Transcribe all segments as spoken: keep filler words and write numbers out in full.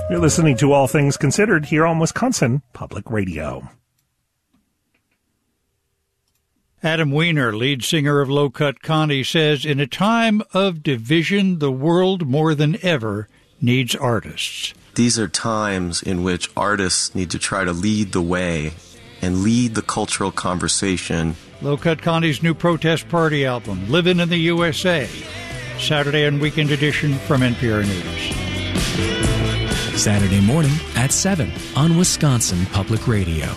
You're listening to All Things Considered here on Wisconsin Public Radio. Adam Weiner, lead singer of Low Cut Connie, says, in a time of division, the world more than ever needs artists. These are times in which artists need to try to lead the way and lead the cultural conversation. Low Cut Connie's new protest party album, Livin' in the U S A. Saturday and weekend edition from N P R News. Saturday morning at seven on Wisconsin Public Radio.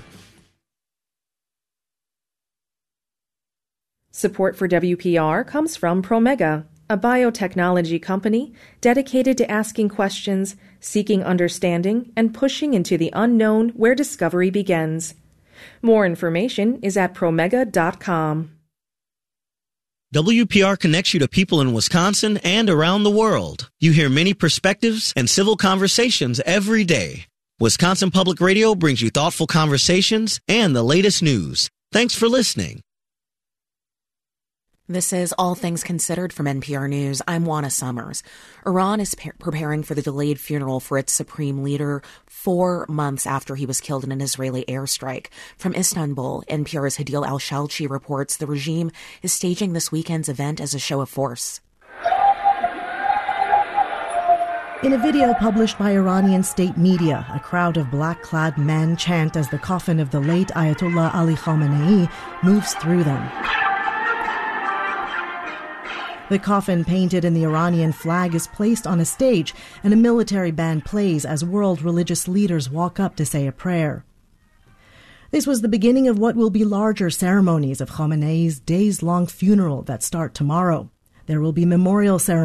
Support for W P R comes from Promega, a biotechnology company dedicated to asking questions, seeking understanding, and pushing into the unknown where discovery begins. More information is at promega dot com. W P R connects you to people in Wisconsin and around the world. You hear many perspectives and civil conversations every day. Wisconsin Public Radio brings you thoughtful conversations and the latest news. Thanks for listening. This is All Things Considered from N P R News. I'm Juana Summers. Iran is pe- preparing for the delayed funeral for its supreme leader four months after he was killed in an Israeli airstrike. From Istanbul, N P R's Hadil Al-Shalchi reports the regime is staging this weekend's event as a show of force. In a video published by Iranian state media, a crowd of black-clad men chant as the coffin of the late Ayatollah Ali Khamenei moves through them. The coffin, painted in the Iranian flag, is placed on a stage, and a military band plays as world religious leaders walk up to say a prayer. This was the beginning of what will be larger ceremonies of Khamenei's days-long funeral that start tomorrow. There will be memorial ceremonies